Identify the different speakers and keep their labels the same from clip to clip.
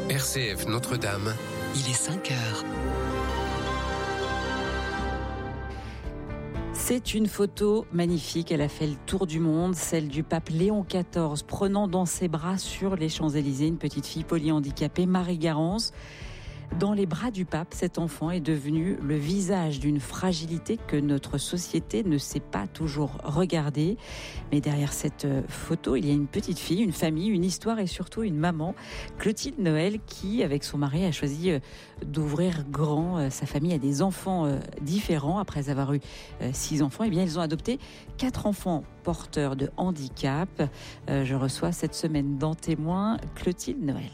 Speaker 1: RCF Notre-Dame.
Speaker 2: Il est 5 heures.
Speaker 3: C'est une photo magnifique, elle a fait le tour du monde, celle du pape Léon XIV prenant dans ses bras sur les Champs-Élysées une petite fille polyhandicapée, Marie Garance. Dans les bras du pape, cet enfant est devenu le visage d'une fragilité que notre société ne sait pas toujours regarder. Mais derrière cette photo, il y a une petite fille, une famille, une histoire et surtout une maman, Clotilde Noël, qui, avec son mari, a choisi d'ouvrir grand. Sa famille a des enfants différents. Après avoir eu 6 enfants, eh bien, ils ont adopté 4 enfants porteurs de handicap. Je reçois cette semaine dans Témoin Clotilde Noël.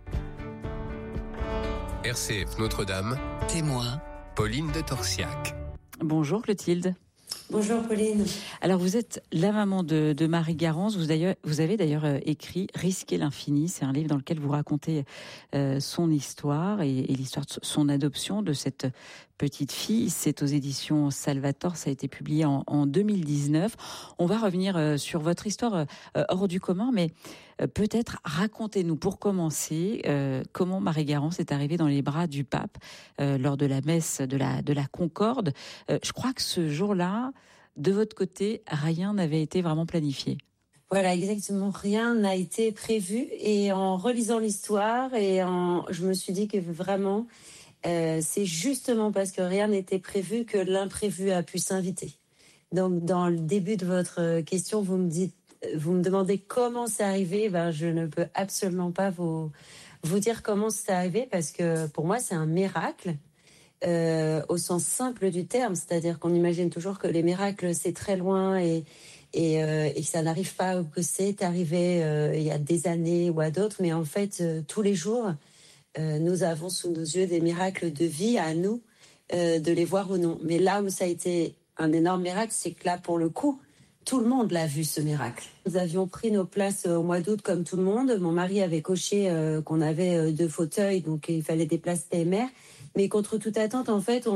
Speaker 1: RCF Notre-Dame.
Speaker 2: Témoin.
Speaker 1: Pauline de Torsiac.
Speaker 3: Bonjour Clotilde.
Speaker 4: Bonjour Pauline.
Speaker 3: Alors vous êtes la maman de Marie Garance. Vous avez d'ailleurs écrit Risquer l'infini. C'est un livre dans lequel vous racontez son histoire et l'histoire de son adoption de cette petite fille. C'est aux éditions Salvator. Ça a été publié en 2019. On va revenir sur votre histoire hors du commun, mais peut-être racontez-nous pour commencer comment Marie Garance est arrivée dans les bras du pape lors de la messe de la Concorde. Je crois que ce jour-là, de votre côté, rien n'avait été vraiment planifié.
Speaker 4: Voilà, exactement. Rien n'a été prévu. Et en relisant l'histoire, je me suis dit que vraiment, c'est justement parce que rien n'était prévu que l'imprévu a pu s'inviter. Donc, dans le début de votre question, vous me demandez comment c'est arrivé. Ben, je ne peux absolument pas vous dire comment c'est arrivé parce que pour moi, c'est un miracle. Au sens simple du terme, c'est-à-dire qu'on imagine toujours que les miracles c'est très loin et que ça n'arrive pas ou que c'est arrivé il y a des années ou à d'autres, mais en fait tous les jours nous avons sous nos yeux des miracles de vie à nous de les voir ou non. Mais là où ça a été un énorme miracle, c'est que là pour le coup tout le monde l'a vu ce miracle. Nous avions pris nos places au mois d'août comme tout le monde. Mon mari avait coché qu'on avait 2 fauteuils, donc il fallait des places PMR. Mais contre toute attente, en fait,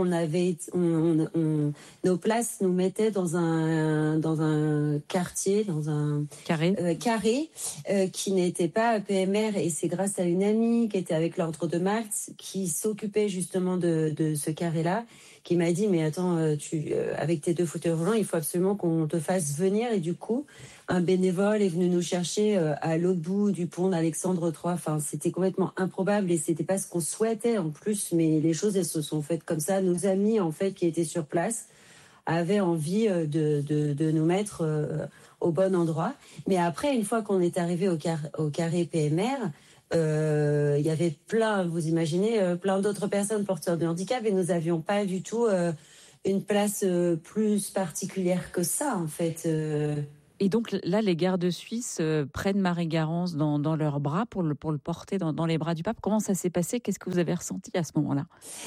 Speaker 4: nos places nous mettaient dans un quartier, dans un carré qui n'était pas PMR. Et c'est grâce à une amie qui était avec l'Ordre de Malte, qui s'occupait justement de ce carré-là, qui m'a dit mais attends, avec tes 2 fauteuils roulants, il faut absolument qu'on te fasse venir. Et du coup, un bénévole est venu nous chercher à l'autre bout du pont d'Alexandre III. Enfin, c'était complètement improbable et c'était pas ce qu'on souhaitait en plus, mais les choses elles se sont faites comme ça. Nos amis en fait qui étaient sur place avaient envie de nous mettre au bon endroit. Mais après, une fois qu'on est arrivé au carré PMR, il y avait vous imaginez, plein d'autres personnes porteurs de handicap et nous n'avions pas du tout une place plus particulière que ça en fait.
Speaker 3: Et donc là, les gardes suisses prennent Marie Garance dans leurs bras pour le porter dans les bras du pape. Comment ça s'est passé ? Qu'est-ce que vous avez ressenti à ce moment-là ?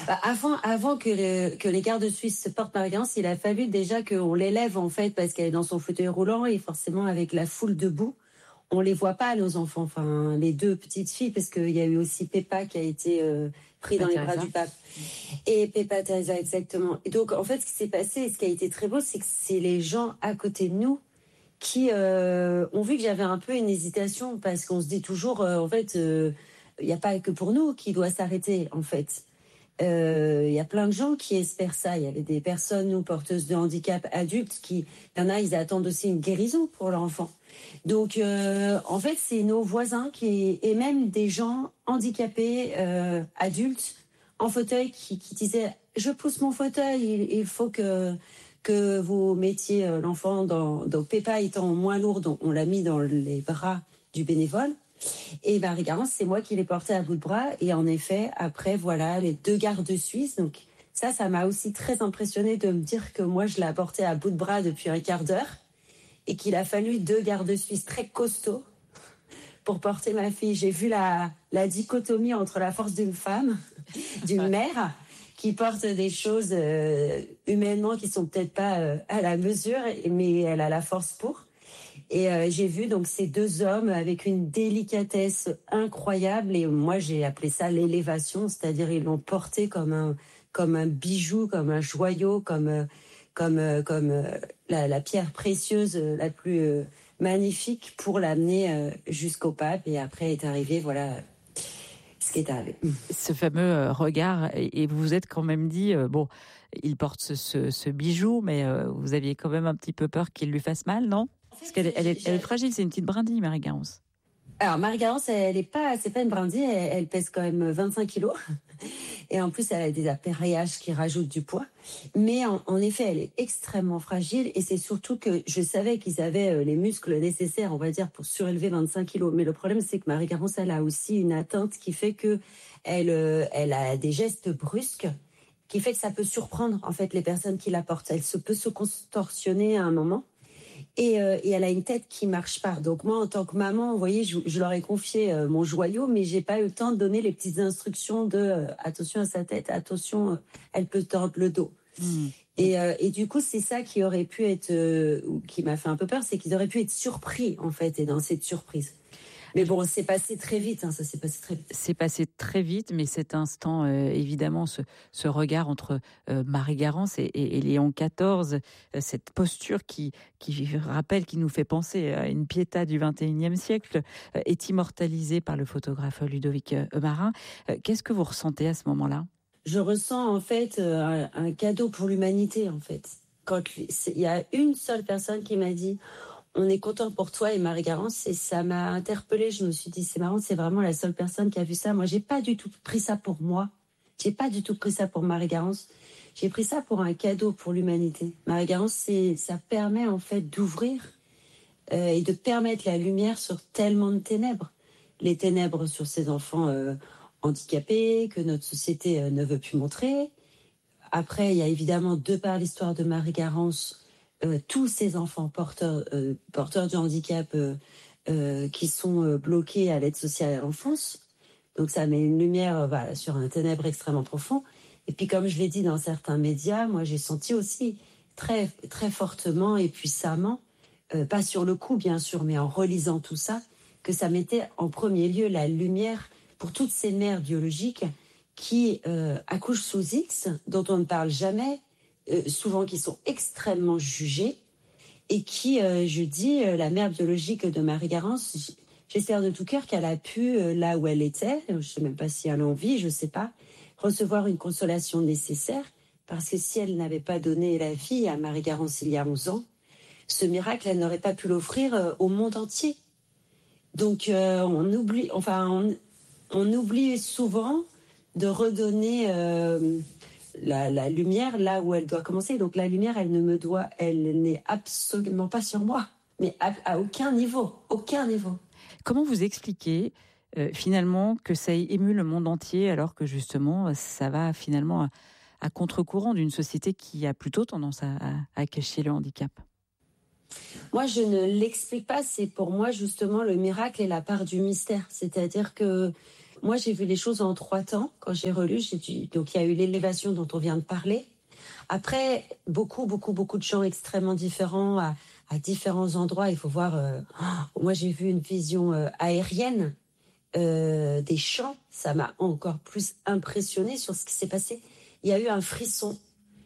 Speaker 4: Avant que les gardes suisses portent Marie Garance, il a fallu déjà qu'on l'élève en fait parce qu'elle est dans son fauteuil roulant et forcément avec la foule debout, on les voit pas nos enfants, enfin les 2 petites filles parce qu'il y a eu aussi Peppa qui a été pris dans les bras du pape. Et Peppa Teresa exactement. Et donc en fait ce qui s'est passé, ce qui a été très beau, c'est que c'est les gens à côté de nous qui ont vu que j'avais un peu une hésitation parce qu'on se dit toujours en fait il n'y a pas que pour nous qui doit s'arrêter en fait. Il y a plein de gens qui espèrent ça. Il y avait des personnes nous porteuses de handicap adultes il y en a, ils attendent aussi une guérison pour leur enfant. Donc en fait c'est nos voisins et même des gens handicapés adultes en fauteuil qui disaient je pousse mon fauteuil, il faut que vous mettiez l'enfant dans Peppa étant moins lourde, on l'a mis dans les bras du bénévole. Et Marie Garance, c'est moi qui l'ai portée à bout de bras. Et en effet, après, voilà, les 2 gardes suisses. Donc ça m'a aussi très impressionnée de me dire que moi, je l'ai portée à bout de bras depuis un quart d'heure. Et qu'il a fallu 2 gardes suisses très costauds pour porter ma fille. J'ai vu la dichotomie entre la force d'une femme, d'une mère, qui porte des choses humainement qui sont peut-être pas à la mesure, mais elle a la force pour. Et j'ai vu donc ces 2 hommes avec une délicatesse incroyable. Et moi, j'ai appelé ça l'élévation, c'est-à-dire ils l'ont porté comme un bijou, comme un joyau, comme la pierre précieuse la plus magnifique pour l'amener jusqu'au pape. Et après est arrivé, voilà, ce qui est arrivé.
Speaker 3: Ce fameux regard, et vous vous êtes quand même dit, bon, il porte ce bijou, mais vous aviez quand même un petit peu peur qu'il lui fasse mal, non? Parce qu'elle elle est fragile, c'est une petite brindille, Marie-Garance.
Speaker 4: Alors, Marie-Garance, c'est pas une brindille, elle pèse quand même 25 kilos. Et en plus, elle a des appareillages qui rajoutent du poids. Mais en effet, elle est extrêmement fragile. Et c'est surtout que je savais qu'ils avaient les muscles nécessaires, on va dire, pour surélever 25 kilos. Mais le problème, c'est que Marie-Garance, elle a aussi une atteinte qui fait que elle a des gestes brusques, qui fait que ça peut surprendre, en fait, les personnes qui la portent. Peut se contorsionner à un moment. Et elle a une tête qui marche pas. Donc moi, en tant que maman, vous voyez, je leur ai confié mon joyau, mais j'ai pas eu le temps de donner les petites instructions de attention à sa tête, attention, elle peut tordre le dos. Et du coup, c'est ça qui aurait pu être, qui m'a fait un peu peur, c'est qu'ils auraient pu être surpris en fait, et dans cette surprise. Mais bon, c'est passé très vite, ça s'est passé très vite. C'est
Speaker 3: passé très vite, mais cet instant, évidemment, ce regard entre Marie-Garance et Léon XIV, cette posture qui rappelle, qui nous fait penser à une Pietà du XXIe siècle, est immortalisée par le photographe Ludovic Marin. Qu'est-ce que vous ressentez à ce moment-là?
Speaker 4: Je ressens en fait un cadeau pour l'humanité, en fait. Il y a une seule personne qui m'a dit... On est content pour toi et Marie-Garance, et ça m'a interpellée. Je me suis dit, c'est marrant, c'est vraiment la seule personne qui a vu ça. Moi, j'ai pas du tout pris ça pour moi. J'ai pas du tout pris ça pour Marie-Garance. J'ai pris ça pour un cadeau pour l'humanité. Marie-Garance, ça permet en fait d'ouvrir et de permettre la lumière sur tellement de ténèbres. Les ténèbres sur ces enfants handicapés que notre société ne veut plus montrer. Après, il y a évidemment, de par l'histoire de Marie-Garance, tous ces enfants porteurs du handicap qui sont bloqués à l'aide sociale à l'enfance. Donc ça met une lumière sur un ténèbre extrêmement profond. Et puis comme je l'ai dit dans certains médias, moi j'ai senti aussi très, très fortement et puissamment, pas sur le coup bien sûr, mais en relisant tout ça, que ça mettait en premier lieu la lumière pour toutes ces mères biologiques qui accouchent sous X, dont on ne parle jamais, souvent qui sont extrêmement jugés, et qui, je dis, la mère biologique de Marie-Garance, j'espère de tout cœur qu'elle a pu, là où elle était, je ne sais même pas si elle a envie, je ne sais pas, recevoir une consolation nécessaire, parce que si elle n'avait pas donné la vie à Marie-Garance il y a 11 ans, ce miracle, elle n'aurait pas pu l'offrir au monde entier. Donc on oublie souvent de redonner... La lumière là où elle doit commencer. Donc la lumière, elle n'est absolument pas sur moi, mais à aucun niveau, aucun niveau.
Speaker 3: Comment vous expliquez finalement que ça ait ému le monde entier, alors que justement ça va finalement à contre-courant d'une société qui a plutôt tendance à cacher le handicap?
Speaker 4: Moi, je ne l'explique pas. C'est pour moi justement le miracle et la part du mystère. C'est-à-dire que moi, j'ai vu les choses en 3 temps. Quand j'ai relu, donc il y a eu l'élévation dont on vient de parler. Après, beaucoup de gens extrêmement différents à différents endroits. Il faut voir. Moi, j'ai vu une vision aérienne des champs. Ça m'a encore plus impressionnée sur ce qui s'est passé. Il y a eu un frisson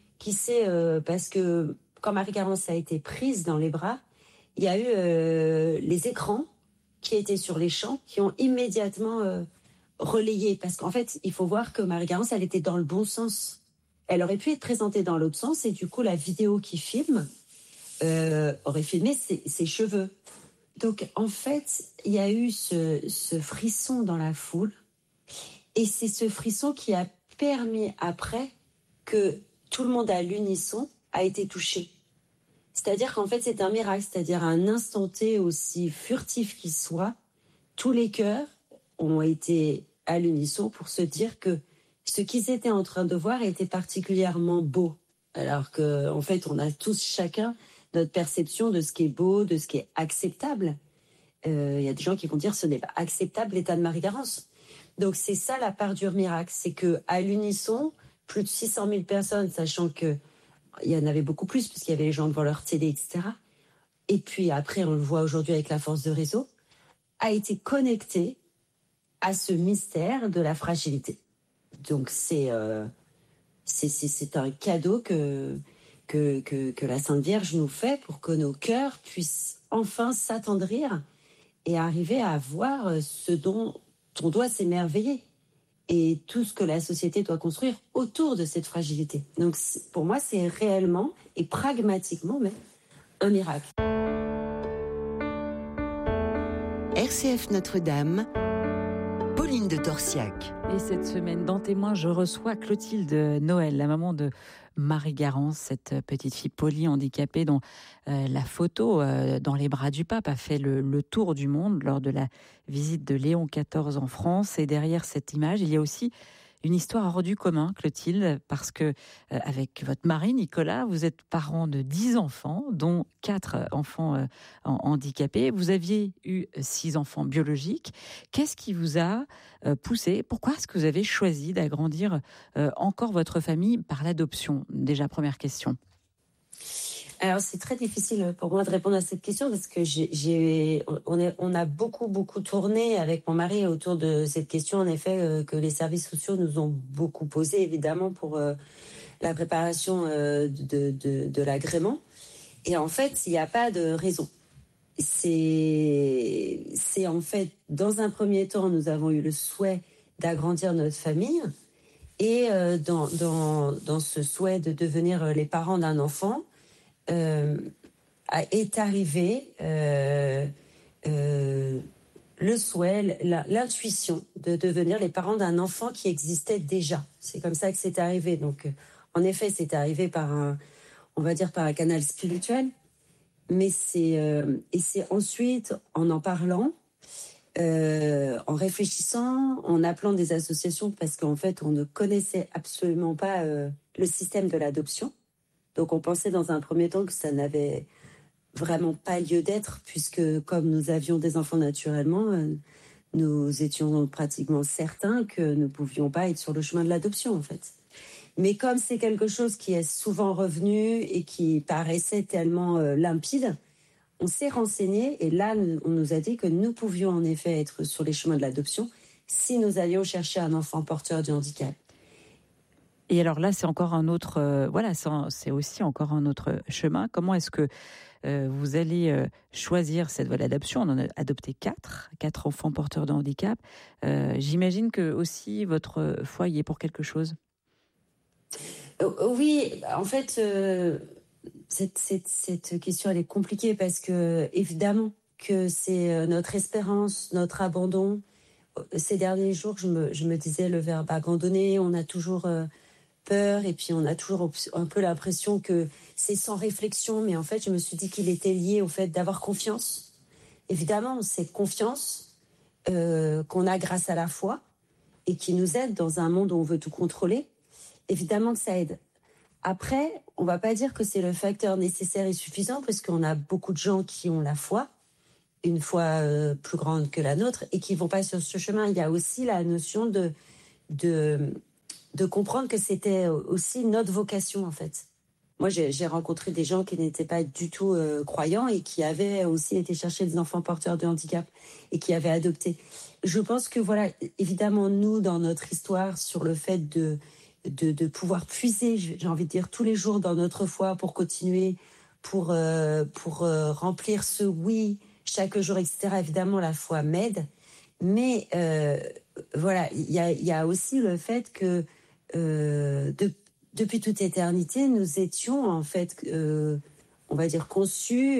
Speaker 4: parce que quand Marie-Garance a été prise dans les bras, il y a eu les écrans qui étaient sur les champs qui ont immédiatement relayé, parce qu'en fait, il faut voir que Marie-Garance, elle était dans le bon sens. Elle aurait pu être présentée dans l'autre sens, et du coup, la vidéo qui filme aurait filmé ses cheveux. Donc, en fait, il y a eu ce frisson dans la foule, et c'est ce frisson qui a permis après que tout le monde à l'unisson a été touché. C'est-à-dire qu'en fait, c'est un miracle, c'est-à-dire à un instant T, aussi furtif qu'il soit, tous les cœurs ont été à l'unisson pour se dire que ce qu'ils étaient en train de voir était particulièrement beau. Alors qu'en fait, on a tous chacun notre perception de ce qui est beau, de ce qui est acceptable. Il y a des gens qui vont dire ce n'est pas acceptable l'état de Marie-Garance. Donc c'est ça la part du miracle, c'est qu'à l'unisson, plus de 600 000 personnes, sachant qu'il y en avait beaucoup plus puisqu'il y avait les gens devant leur télé, etc. Et puis après, on le voit aujourd'hui avec la force de réseau, a été connecté à ce mystère de la fragilité. Donc c'est un cadeau que la Sainte Vierge nous fait pour que nos cœurs puissent enfin s'attendrir et arriver à voir ce dont on doit s'émerveiller. et tout ce que la société doit construire autour de cette fragilité. Donc pour moi, c'est réellement et pragmatiquement même un miracle.
Speaker 2: RCF Notre-Dame, Pauline de Torsiac.
Speaker 3: Et cette semaine, dans Témoins, je reçois Clotilde Noël, la maman de Marie Garance, cette petite fille polyhandicapée dont la photo dans les bras du pape a fait le tour du monde lors de la visite de Léon XIV en France. Et derrière cette image, il y a aussi une histoire hors du commun, Clotilde, parce que avec votre mari, Nicolas, vous êtes parent de 10 enfants, dont 4 enfants handicapés. Vous aviez eu 6 enfants biologiques. Qu'est-ce qui vous a poussé? Pourquoi est-ce que vous avez choisi d'agrandir encore votre famille par l'adoption? Déjà, première question.
Speaker 4: Alors, c'est très difficile pour moi de répondre à cette question parce que on a beaucoup tourné avec mon mari autour de cette question, en effet, que les services sociaux nous ont beaucoup posée, évidemment, pour la préparation de l'agrément. Et en fait, il n'y a pas de raison. C'est en fait, dans un premier temps, nous avons eu le souhait d'agrandir notre famille. Et dans ce souhait de devenir les parents d'un enfant, est arrivé le souhait, l'intuition de devenir les parents d'un enfant qui existait déjà. C'est comme ça que c'est arrivé. Donc, en effet, c'est arrivé par un canal spirituel, mais c'est ensuite, en parlant, en réfléchissant, en appelant des associations, parce qu'en fait, on ne connaissait absolument pas le système de l'adoption. Donc, on pensait dans un premier temps que ça n'avait vraiment pas lieu d'être, puisque comme nous avions des enfants naturellement, nous étions pratiquement certains que nous ne pouvions pas être sur le chemin de l'adoption, en fait. Mais comme c'est quelque chose qui est souvent revenu et qui paraissait tellement limpide, on s'est renseigné et là, on nous a dit que nous pouvions en effet être sur les chemins de l'adoption si nous allions chercher un enfant porteur du handicap.
Speaker 3: Et alors là, c'est encore un autre, c'est aussi encore un autre chemin. Comment est-ce que vous allez choisir cette voie d'adoption? On en a adopté 4 enfants porteurs de handicap. J'imagine que aussi votre foi y est pour quelque chose.
Speaker 4: Oui, en fait, cette question elle est compliquée parce que évidemment que c'est notre espérance, notre abandon. Ces derniers jours, je me disais le verbe abandonner. On a toujours peur et puis on a toujours un peu l'impression que c'est sans réflexion, mais en fait je me suis dit qu'il était lié au fait d'avoir confiance. Évidemment, c'est confiance qu'on a grâce à la foi et qui nous aide dans un monde où on veut tout contrôler. Évidemment que ça aide. Après, on va pas dire que c'est le facteur nécessaire et suffisant parce qu'on a beaucoup de gens qui ont la foi, une foi plus grande que la nôtre et qui vont pas sur ce chemin. Il y a aussi la notion de comprendre que c'était aussi notre vocation, en fait. Moi, j'ai rencontré des gens qui n'étaient pas du tout croyants et qui avaient aussi été chercher des enfants porteurs de handicap et qui avaient adopté. Je pense que, voilà, évidemment, nous, dans notre histoire, sur le fait de pouvoir puiser, j'ai envie de dire, tous les jours dans notre foi pour continuer, pour remplir ce oui chaque jour, etc. Évidemment, la foi m'aide. Mais voilà, il y a aussi le fait que depuis toute éternité, nous étions en fait, on va dire, conçus,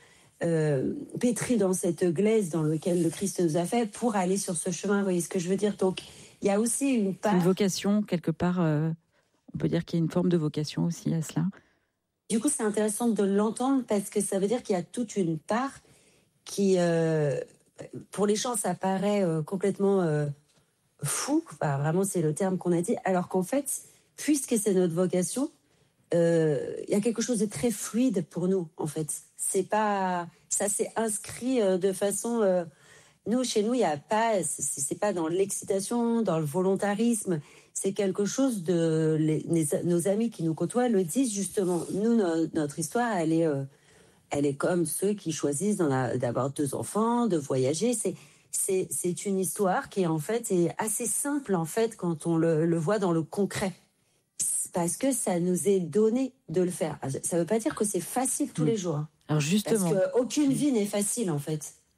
Speaker 4: pétris dans cette glaise dans laquelle le Christ nous a fait pour aller sur ce chemin. Vous voyez ce que je veux dire? Donc, il y a aussi une part...
Speaker 3: Une vocation, quelque part, on peut dire qu'il y a une forme de vocation aussi à cela.
Speaker 4: Du coup, c'est intéressant de l'entendre parce que ça veut dire qu'il y a toute une part qui, pour les gens, ça paraît complètement fou. Enfin, vraiment, c'est le terme qu'on a dit. Alors qu'en fait, puisque c'est notre vocation, il y a quelque chose de très fluide pour nous, en fait. C'est pas... Ça s'est inscrit de façon... chez nous, il y a pas... C'est pas dans l'excitation, dans le volontarisme. C'est quelque chose de... nos amis qui nous côtoient le disent justement. Nous, notre histoire, elle est comme ceux qui choisissent d'avoir 2 enfants, de voyager. C'est une histoire qui, en fait, est assez simple, en fait, quand on le voit dans le concret. Parce que ça nous est donné de le faire. Ça ne veut pas dire que c'est facile tous les jours.
Speaker 3: Alors justement...
Speaker 4: Parce qu'aucune vie n'est facile, en fait.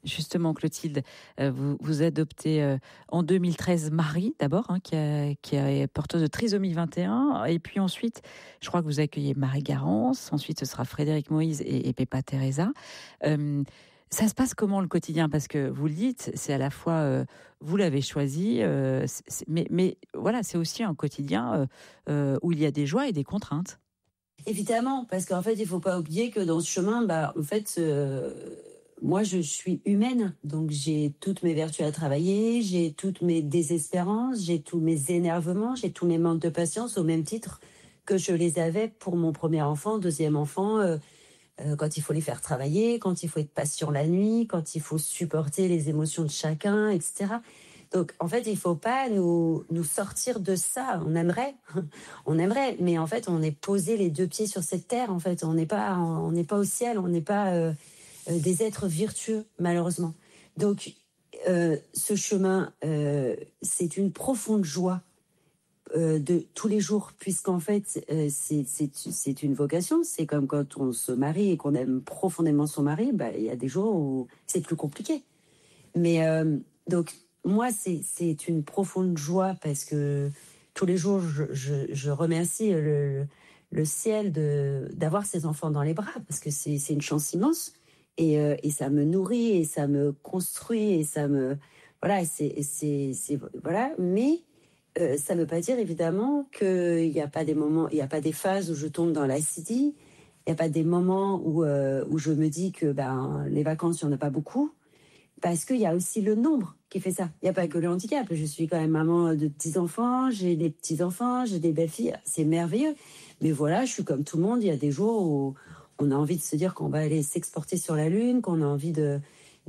Speaker 3: Justement, Clotilde, vous adoptez en 2013 Marie, d'abord, qui est porteuse de trisomie 21. Et puis ensuite, je crois que vous accueillez Marie Garance. Ensuite, ce sera Frédéric Moïse et Pepa Teresa. Ça se passe comment le quotidien? Parce que vous le dites, c'est à la fois, vous l'avez choisi, mais voilà, c'est aussi un quotidien où il y a des joies et des contraintes.
Speaker 4: Évidemment, parce qu'en fait, il ne faut pas oublier que dans ce chemin, en fait, moi, je suis humaine, donc j'ai toutes mes vertus à travailler, j'ai toutes mes désespérances, j'ai tous mes énervements, j'ai tous mes manques de patience au même titre que je les avais pour mon premier enfant, deuxième enfant, quand il faut les faire travailler, quand il faut être patient la nuit, quand il faut supporter les émotions de chacun, etc. Donc, en fait, il ne faut pas nous sortir de ça. On aimerait, mais en fait, on est posé les deux pieds sur cette terre. En fait, on n'est pas au ciel, on n'est pas des êtres vertueux, malheureusement. Donc, ce chemin, c'est une profonde joie de tous les jours, puisqu'en fait, c'est une vocation. C'est comme quand on se marie et qu'on aime profondément son mari, il y a des jours où c'est plus compliqué. Mais donc, moi, c'est une profonde joie parce que tous les jours, je remercie le ciel d'avoir ces enfants dans les bras, parce que c'est une chance immense. Et ça me nourrit, et ça me construit, et ça me... Voilà, voilà. Mais ça ne veut pas dire, évidemment, qu'il n'y a pas des moments, il n'y a pas des phases où je tombe dans l'acidité, il n'y a pas des moments où je me dis que les vacances, il n'y en a pas beaucoup. Parce qu'il y a aussi le nombre qui fait ça. Il n'y a pas que le handicap. Je suis quand même maman de petits-enfants, j'ai des petits-enfants, j'ai des belles-filles. C'est merveilleux. Mais voilà, je suis comme tout le monde. Il y a des jours où on a envie de se dire qu'on va aller s'exporter sur la Lune, qu'on a envie de...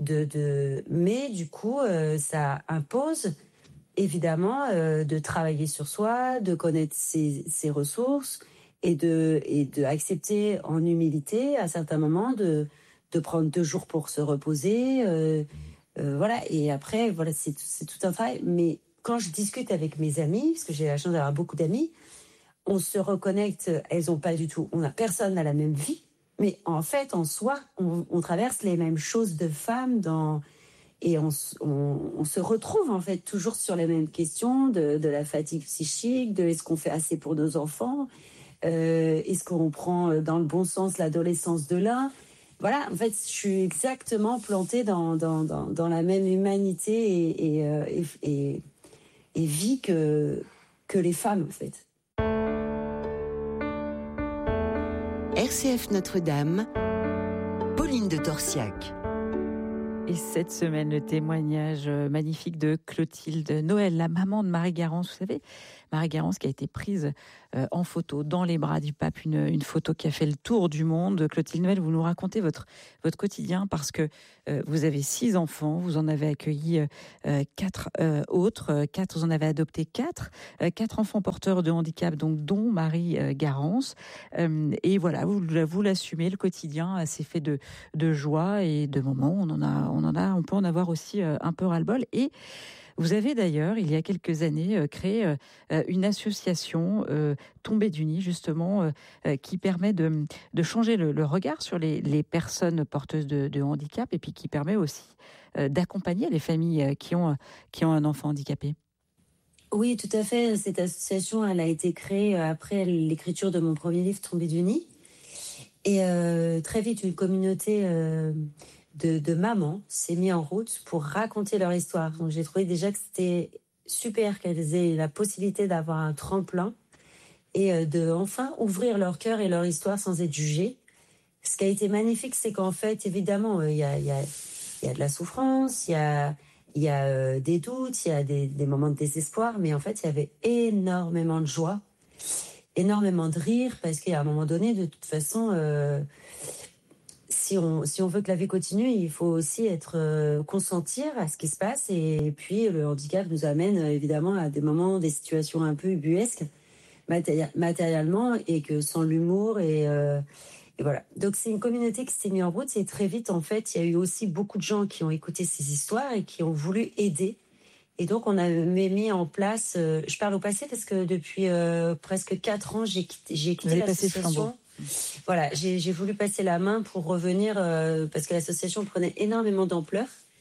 Speaker 4: Mais du coup, ça impose, évidemment, de travailler sur soi, de connaître ses ressources et de accepter en humilité, à certains moments, de prendre 2 jours pour se reposer, voilà. Et après, voilà, c'est tout un travail. Mais quand je discute avec mes amies, parce que j'ai la chance d'avoir beaucoup d'amies, on se reconnecte. Elles ont pas du tout. Personne n'a la même vie, mais en fait, en soi, on traverse les mêmes choses de femmes et on se retrouve en fait toujours sur les mêmes questions de la fatigue psychique, de est-ce qu'on fait assez pour nos enfants, est-ce qu'on prend dans le bon sens l'adolescence de l'un. Voilà, en fait, je suis exactement plantée dans la même humanité et vie que les femmes, en fait.
Speaker 2: RCF Notre-Dame, Pauline de Torsiac.
Speaker 3: Et cette semaine, le témoignage magnifique de Clotilde Noël, la maman de Marie Garance. Vous savez, Marie Garance qui a été prise en photo dans les bras du pape, une photo qui a fait le tour du monde. Clotilde Noël, vous nous racontez votre quotidien parce que vous avez 6 enfants, vous en avez accueilli 4 autres, 4, vous en avez adopté 4 enfants porteurs de handicap, donc dont Marie Garance. Et voilà, vous l'assumez, le quotidien, c'est fait de joie et de moments. On peut en avoir aussi un peu ras-le-bol. Et vous avez d'ailleurs, il y a quelques années, créé une association Tombée du Nid, justement, qui permet de changer le regard sur les personnes porteuses de handicap et puis qui permet aussi d'accompagner les familles qui ont un enfant handicapé.
Speaker 4: Oui, tout à fait. Cette association, elle a été créée après l'écriture de mon premier livre, Tombée du Nid. Et très vite, une communauté de mamans s'est mise en route pour raconter leur histoire. Donc j'ai trouvé déjà que c'était super qu'elles aient la possibilité d'avoir un tremplin et de enfin ouvrir leur cœur et leur histoire sans être jugées. Ce qui a été magnifique, c'est qu'en fait, évidemment, il y a de la souffrance, il y a des doutes, il y a des moments de désespoir, mais en fait, il y avait énormément de joie, énormément de rire, parce qu'à un moment donné, de toute façon... Si on veut que la vie continue, il faut aussi consentir à ce qui se passe. Et puis, le handicap nous amène évidemment à des moments, des situations un peu ubuesques, matériellement, et que sans l'humour. Et voilà. Donc, c'est une communauté qui s'est mise en route. Et très vite, en fait, il y a eu aussi beaucoup de gens qui ont écouté ces histoires et qui ont voulu aider. Et donc, on a mis en place... je parle au passé parce que depuis presque 4 ans, j'ai quitté l'association. Voilà, j'ai voulu passer la main pour revenir parce que l'association prenait énormément d'ampleur.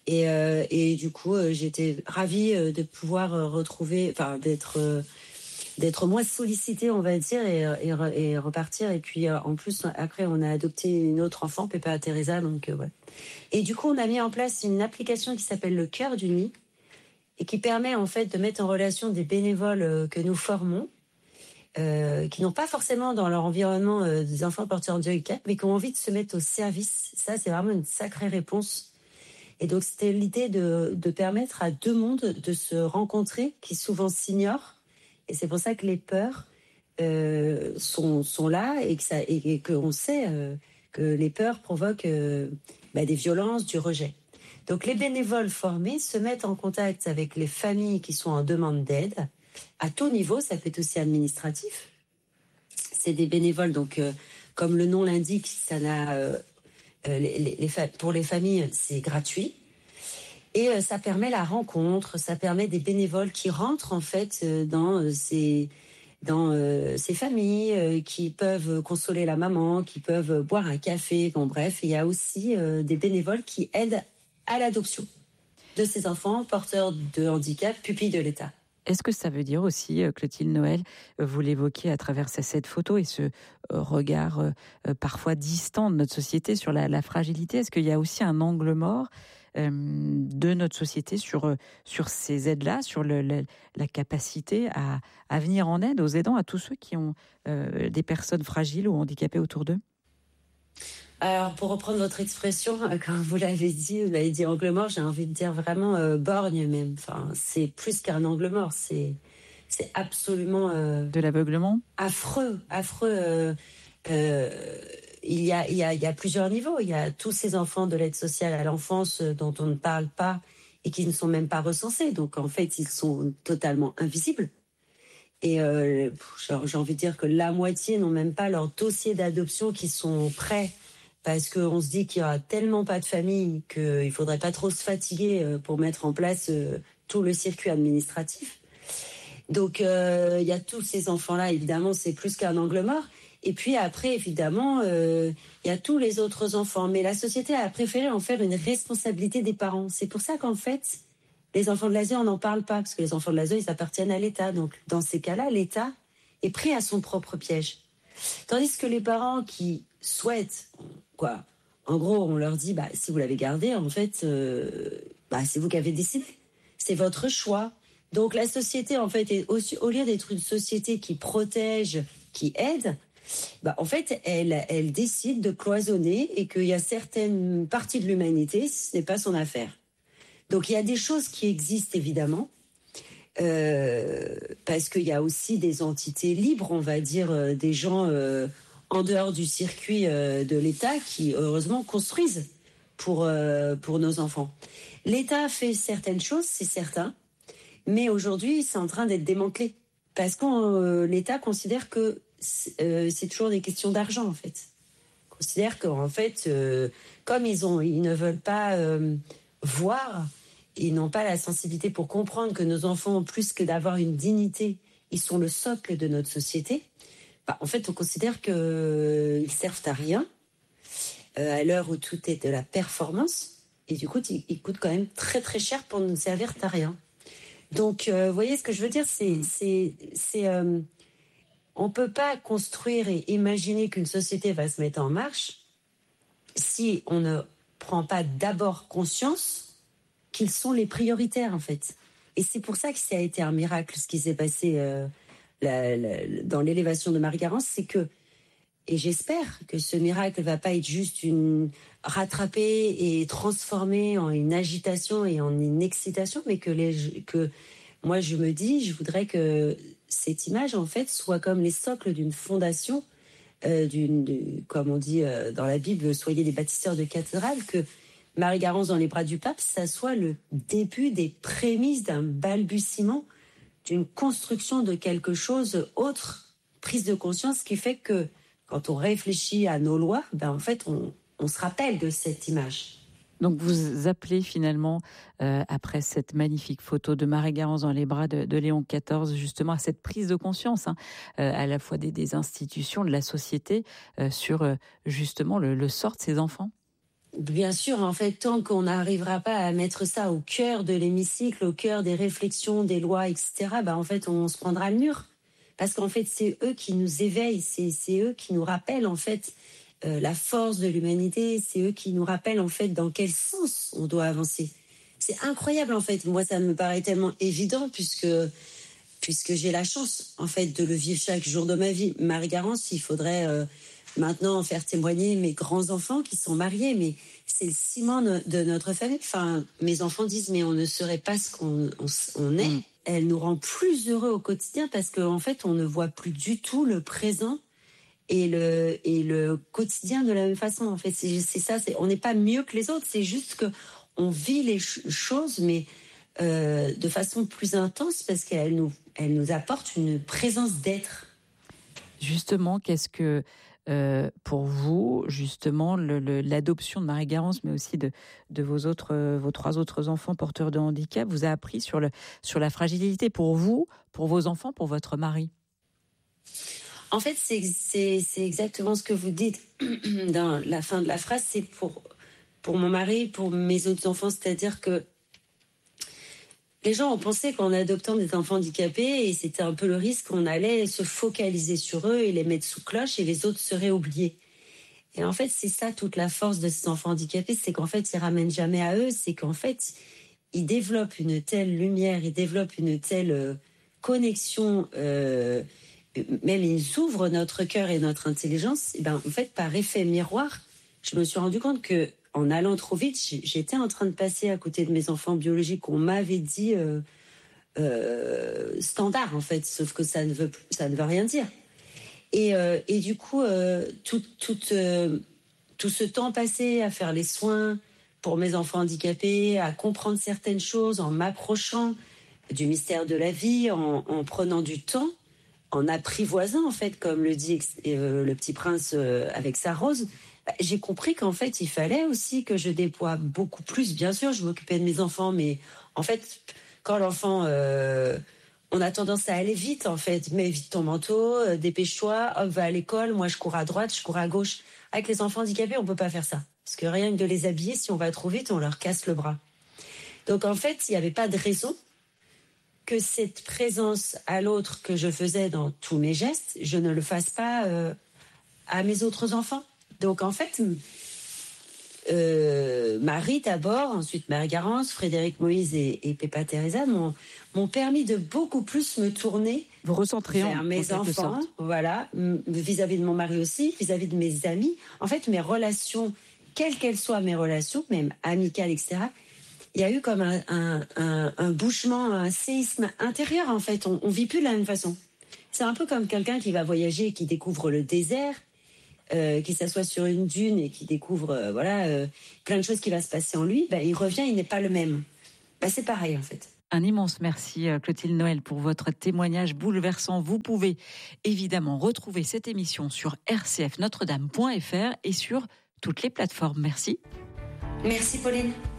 Speaker 4: Et du coup, j'étais ravie de pouvoir retrouver, enfin d'être moins sollicitée, on va dire, et repartir. Et puis en plus, après, on a adopté une autre enfant, Pépé Teresa, donc ouais. Et du coup, on a mis en place une application qui s'appelle le Cœur du Nid et qui permet en fait de mettre en relation des bénévoles que nous formons, qui n'ont pas forcément dans leur environnement des enfants porteurs de handicap, mais qui ont envie de se mettre au service. Ça, c'est vraiment une sacrée réponse. Et donc, c'était l'idée de permettre à deux mondes de se rencontrer, qui souvent s'ignorent. Et c'est pour ça que les peurs sont là et qu'on sait que les peurs provoquent des violences, du rejet. Donc, les bénévoles formés se mettent en contact avec les familles qui sont en demande d'aide, à tout niveau, ça peut être aussi administratif. C'est des bénévoles, donc comme le nom l'indique, ça n'a, pour les familles, c'est gratuit. Et ça permet la rencontre, ça permet des bénévoles qui rentrent en fait dans ces familles, qui peuvent consoler la maman, qui peuvent boire un café. Bon bref, il y a aussi des bénévoles qui aident à l'adoption de ces enfants porteurs de handicap, pupilles de l'État.
Speaker 3: Est-ce que ça veut dire aussi, Clotilde Noël, vous l'évoquez à travers cette photo et ce regard parfois distant de notre société sur la fragilité, est-ce qu'il y a aussi un angle mort de notre société sur ces aides-là, sur la capacité à venir en aide aux aidants, à tous ceux qui ont des personnes fragiles ou handicapées autour d'eux?
Speaker 4: Alors, pour reprendre votre expression, quand vous l'avez dit angle mort, j'ai envie de dire vraiment borgne même. Enfin, c'est plus qu'un angle mort, c'est absolument...
Speaker 3: de l'aveuglement ?
Speaker 4: Affreux. Il y a plusieurs niveaux. Il y a tous ces enfants de l'aide sociale à l'enfance dont on ne parle pas et qui ne sont même pas recensés. Donc, en fait, ils sont totalement invisibles. Et j'ai envie de dire que la moitié n'ont même pas leur dossier d'adoption qui sont prêts. Parce qu'on se dit qu'il y aura tellement pas de famille qu'il faudrait pas trop se fatiguer pour mettre en place tout le circuit administratif. Donc il y a tous ces enfants-là, évidemment, c'est plus qu'un angle mort. Et puis après, évidemment, il y a tous les autres enfants. Mais la société a préféré en faire une responsabilité des parents. C'est pour ça qu'en fait, les enfants de l'ASE, on n'en parle pas, parce que les enfants de l'ASE, ils appartiennent à l'État. Donc dans ces cas-là, l'État est pris à son propre piège. Tandis que les parents qui souhaitent... En gros, on leur dit, si vous l'avez gardé, en fait, c'est vous qui avez décidé. C'est votre choix. Donc la société, en fait, au lieu d'être une société qui protège, qui aide, en fait, elle décide de cloisonner et qu'il y a certaines parties de l'humanité, ce n'est pas son affaire. Donc il y a des choses qui existent, évidemment, parce qu'il y a aussi des entités libres, on va dire, des gens... en dehors du circuit de l'État qui, heureusement, construisent pour nos enfants. L'État fait certaines choses, c'est certain, mais aujourd'hui, c'est en train d'être démantelé. Parce que l'État considère que c'est toujours des questions d'argent, en fait. Considère qu'en fait, comme ils ne veulent pas voir, ils n'ont pas la sensibilité pour comprendre que nos enfants, plus que d'avoir une dignité, ils sont le socle de notre société. En fait, on considère qu'ils servent à rien à l'heure où tout est de la performance. Et du coup, ils coûtent quand même très, très cher pour ne servir à rien. Donc, vous voyez ce que je veux dire, on ne peut pas construire et imaginer qu'une société va se mettre en marche si on ne prend pas d'abord conscience qu'ils sont les prioritaires, en fait. Et c'est pour ça que ça a été un miracle, ce qui s'est passé... dans l'élévation de Marie-Garance, c'est que, et j'espère que ce miracle ne va pas être juste rattrapé et transformé en une agitation et en une excitation, mais que moi je me dis, je voudrais que cette image en fait soit comme les socles d'une fondation, comme on dit dans la Bible, soyez des bâtisseurs de cathédrales, que Marie-Garance dans les bras du pape, ça soit le début des prémices d'un balbutiement, d'une construction de quelque chose autre, prise de conscience qui fait que quand on réfléchit à nos lois, en fait, on se rappelle de cette image.
Speaker 3: Donc vous appelez finalement, après cette magnifique photo de Marie-Garance dans les bras de Léon XIV, justement à cette prise de conscience, à la fois des institutions, de la société, sur justement le sort de ces enfants.
Speaker 4: Bien sûr, en fait, tant qu'on n'arrivera pas à mettre ça au cœur de l'hémicycle, au cœur des réflexions, des lois, etc., en fait, on se prendra le mur. Parce qu'en fait, c'est eux qui nous éveillent, c'est eux qui nous rappellent, en fait, la force de l'humanité, c'est eux qui nous rappellent, en fait, dans quel sens on doit avancer. C'est incroyable, en fait. Moi, ça me paraît tellement évident, puisque j'ai la chance, en fait, de le vivre chaque jour de ma vie. Marie-Garance, il faudrait maintenant faire témoigner mes grands-enfants qui sont mariés, mais c'est le ciment de notre famille. Enfin, mes enfants disent, mais on ne serait pas ce qu'on est. Elle nous rend plus heureux au quotidien parce qu'en fait, on ne voit plus du tout le présent et le quotidien de la même façon. En fait, c'est ça. On n'est pas mieux que les autres. C'est juste que on vit les choses, mais de façon plus intense parce qu'elle nous apporte une présence d'être.
Speaker 3: Justement, qu'est-ce que pour vous, justement, l'adoption de Marie-Garance, mais aussi de vos 3 autres enfants porteurs de handicap, vous a appris sur la fragilité pour vous, pour vos enfants, pour votre mari?
Speaker 4: En fait, c'est exactement ce que vous dites dans la fin de la phrase. C'est pour mon mari, pour mes autres enfants, c'est-à-dire que les gens ont pensé qu'en adoptant des enfants handicapés, et c'était un peu le risque, on allait se focaliser sur eux et les mettre sous cloche et les autres seraient oubliés. Et en fait, c'est ça toute la force de ces enfants handicapés, c'est qu'en fait, ils ramènent jamais à eux, c'est qu'en fait, ils développent une telle lumière, ils développent une telle connexion, même ils ouvrent notre cœur et notre intelligence. Et en fait, par effet miroir, je me suis rendu compte que en allant trop vite, j'étais en train de passer à côté de mes enfants biologiques. On m'avait dit standard, en fait, sauf que ça ne veut rien dire. Et du coup, tout ce temps passé à faire les soins pour mes enfants handicapés, à comprendre certaines choses, en m'approchant du mystère de la vie, en prenant du temps, en apprivoisant, en fait, comme le dit le Petit Prince avec sa rose, j'ai compris qu'en fait, il fallait aussi que je déploie beaucoup plus. Bien sûr, je m'occupais de mes enfants, mais en fait, quand l'enfant... on a tendance à aller vite, en fait. Mets vite ton manteau, dépêche-toi, hop, va à l'école. Moi, je cours à droite, je cours à gauche. Avec les enfants handicapés, on peut pas faire ça. Parce que rien que de les habiller, si on va trop vite, on leur casse le bras. Donc, en fait, il n'y avait pas de raison que cette présence à l'autre que je faisais dans tous mes gestes, je ne le fasse pas à mes autres enfants. Donc, en fait, Marie d'abord, ensuite Marie-Garance, Frédéric Moïse et Pépa Teresa m'ont permis de beaucoup plus me tourner vers mes enfants, voilà, vis-à-vis de mon mari aussi, vis-à-vis de mes amis. En fait, mes relations, quelles qu'elles soient mes relations, même amicales, etc., il y a eu comme un bouchement, un séisme intérieur, en fait. On vit plus de la même façon. C'est un peu comme quelqu'un qui va voyager et qui découvre le désert, qui s'assoit sur une dune et qui découvre plein de choses qui va se passer en lui, il revient, il n'est pas le même. C'est pareil en fait.
Speaker 3: Un immense merci Clotilde Noël pour votre témoignage bouleversant. Vous pouvez évidemment retrouver cette émission sur rcfnotredame.fr et sur toutes les plateformes. Merci.
Speaker 4: Merci Pauline.